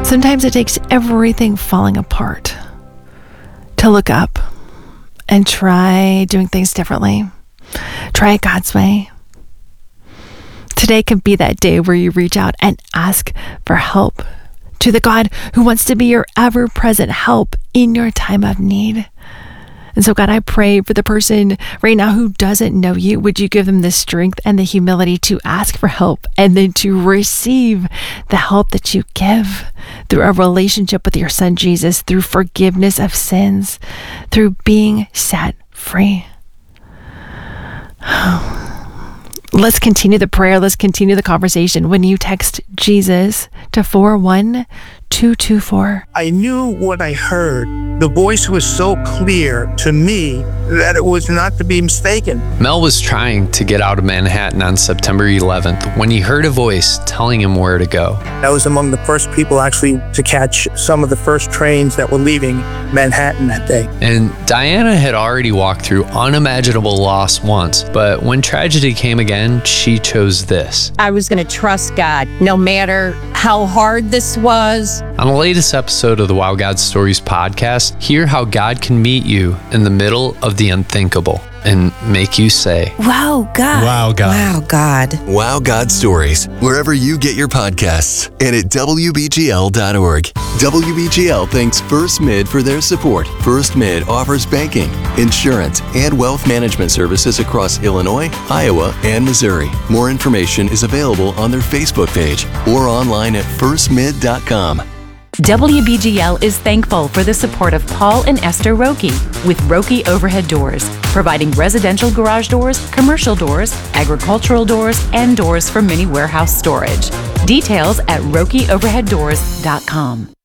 Sometimes it takes everything falling apart to look up and try doing things differently. Try it God's way. Today can be that day where you reach out and ask for help to the God who wants to be your ever-present help in your time of need. And so, God, I pray for the person right now who doesn't know you. Would you give them the strength and the humility to ask for help and then to receive the help that you give through a relationship with your son, Jesus, through forgiveness of sins, through being set free. Let's continue the prayer. Let's continue the conversation. When you text Jesus to 41224. I knew what I heard. The voice was so clear to me that it was not to be mistaken. Mel was trying to get out of Manhattan on September 11th when he heard a voice telling him where to go. I was among the first people actually to catch some of the first trains that were leaving Manhattan that day. And Diana had already walked through unimaginable loss once, but when tragedy came again, she chose this. I was going to trust God no matter how hard this was. On the latest episode of the Wow God Stories podcast, hear how God can meet you in the middle of the unthinkable and make you say, Wow, God. Wow, God. Wow, God. Wow God Stories, wherever you get your podcasts and at WBGL.org. WBGL thanks First Mid for their support. First Mid offers banking, insurance, and wealth management services across Illinois, Iowa, and Missouri. More information is available on their Facebook page or online at firstmid.com. WBGL is thankful for the support of Paul and Esther Roki with Roki Overhead Doors, providing residential garage doors, commercial doors, agricultural doors, and doors for mini warehouse storage. Details at RokiOverheadDoors.com.